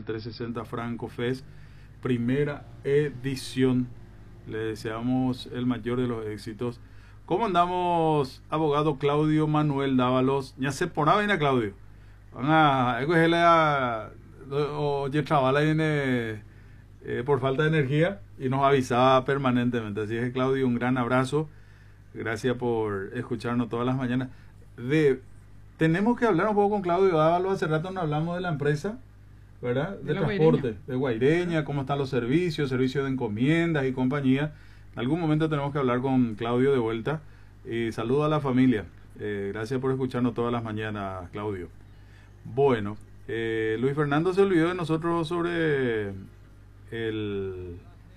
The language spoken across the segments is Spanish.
al 360 Franco Fest, primera edición. Le deseamos el mayor de los éxitos. ¿Cómo andamos, abogado Claudio Manuel Dávalos? Ya se por ahí, Claudio. Van a oye, trabaja viene por falta de energía y nos avisaba permanentemente. Así que, Claudio, un gran abrazo. Gracias por escucharnos todas las mañanas. Tenemos que hablar un poco con Claudio Dávalos. Hace rato no hablamos de la empresa, ¿verdad? De transporte, de Guaireña, cómo están los servicios de encomiendas y compañía. En algún momento tenemos que hablar con Claudio de vuelta. Y saludo a la familia. Gracias por escucharnos todas las mañanas, Claudio. Bueno, Luis Fernando se olvidó de nosotros sobre el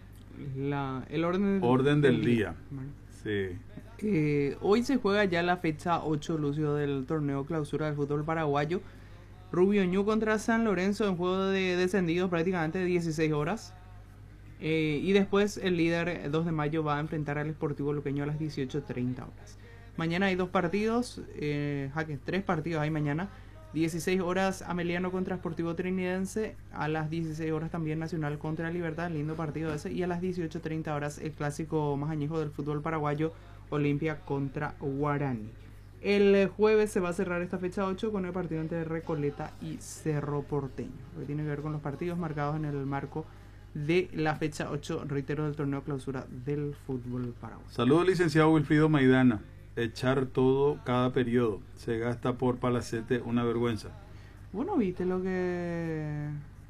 orden del día. Sí. Hoy se juega ya la fecha 8, Lucio, del torneo clausura del fútbol paraguayo. Rubio Ñu contra San Lorenzo en juego de descendidos prácticamente de 16 horas. Y después el líder 2 de mayo va a enfrentar al Sportivo Luqueño a las 18:30 horas. Mañana hay 2 partidos, 3 partidos hay mañana. 16 horas Ameliano contra Sportivo Trinidense, a las 16 horas también Nacional contra Libertad, lindo partido ese, y a las 18:30 horas el clásico más añejo del fútbol paraguayo, Olimpia contra Guaraní. El jueves se va a cerrar esta fecha 8 con el partido entre Recoleta y Cerro Porteño, que tiene que ver con los partidos marcados en el marco de la fecha 8, reitero, del torneo clausura del fútbol paraguayo. Saludos, licenciado Wilfrido Maidana. Echar todo cada periodo, se gasta por Palacete, una vergüenza. Bueno, viste lo que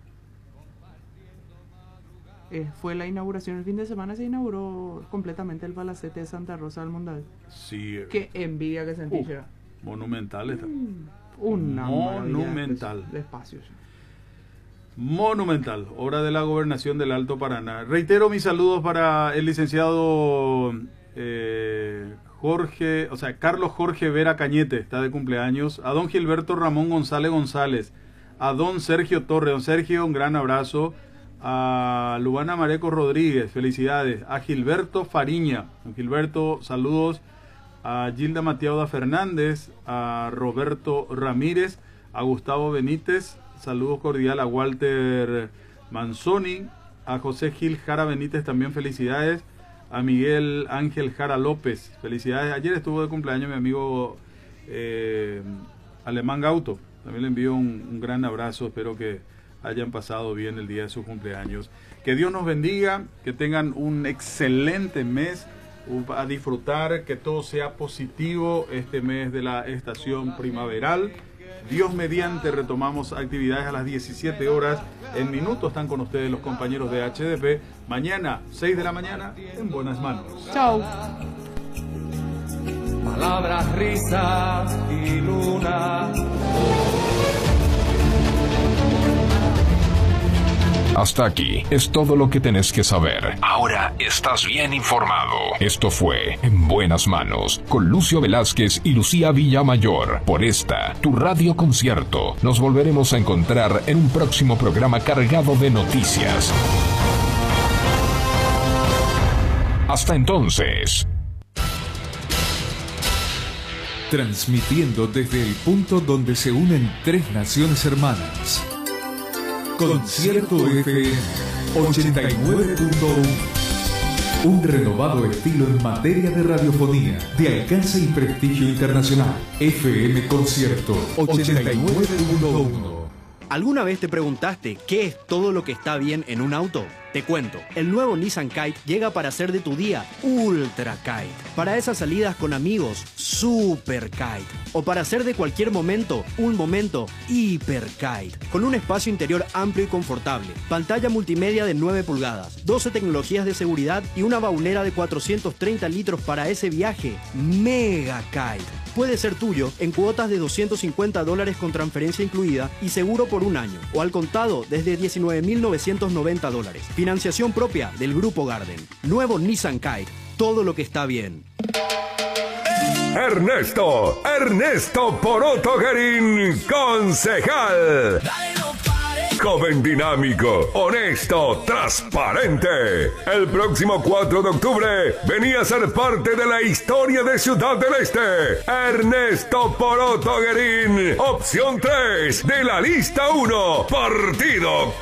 fue la inauguración el fin de semana. Se inauguró completamente el Palacete de Santa Rosa del Mondal. Sí. Qué envidia que sentí. Monumental está. Una monumental de espacios. Monumental, obra de la gobernación del Alto Paraná. Reitero mis saludos para el licenciado Carlos Jorge Vera Cañete, está de cumpleaños. A don Gilberto Ramón González, a don Sergio Torre. Don Sergio, un gran abrazo. A Lubana Mareco Rodríguez, felicidades. A Gilberto Fariña, don Gilberto, saludos. A Gilda Matiauda Fernández, a Roberto Ramírez, a Gustavo Benítez, saludos cordial. A Walter Manzoni, a José Gil Jara Benítez, también felicidades. A Miguel Ángel Jara López, felicidades. Ayer estuvo de cumpleaños mi amigo Alemán Gauto. También le envío un gran abrazo. Espero que hayan pasado bien el día de su cumpleaños. Que Dios nos bendiga, que tengan un excelente mes a disfrutar, que todo sea positivo este mes de la estación primaveral. Dios mediante, retomamos actividades a las 17 horas. En minutos están con ustedes los compañeros de HDP. Mañana, 6 de la mañana, en buenas manos. Chao. Palabras, risas y luna. Hasta aquí es todo lo que tenés que saber. Ahora estás bien informado. Esto fue En Buenas Manos con Lucio Velázquez y Lucía Villamayor por esta, tu radio concierto. Nos volveremos a encontrar en un próximo programa cargado de noticias. Hasta entonces. Transmitiendo desde el punto donde se unen 3 naciones hermanas. Concierto FM 89.1. Un renovado estilo en materia de radiofonía, de alcance y prestigio internacional. FM Concierto 89.1. ¿Alguna vez te preguntaste qué es todo lo que está bien en un auto? Te cuento, el nuevo Nissan Kite llega para hacer de tu día Ultra Kite. Para esas salidas con amigos, Super Kite. O para hacer de cualquier momento, un momento Hiper Kite. Con un espacio interior amplio y confortable, pantalla multimedia de 9 pulgadas, 12 tecnologías de seguridad y una baulera de 430 litros para ese viaje Mega Kite. Puede ser tuyo en cuotas de $250 con transferencia incluida y seguro por un año, o al contado desde $19.990. Financiación propia del Grupo Garden. Nuevo Nissan Kite. Todo lo que está bien. Ernesto Poroto Guerín, concejal. Joven dinámico, honesto, transparente. El próximo 4 de octubre venía a ser parte de la historia de Ciudad del Este. Ernesto Poroto Guerín, opción 3 de la lista 1. Partido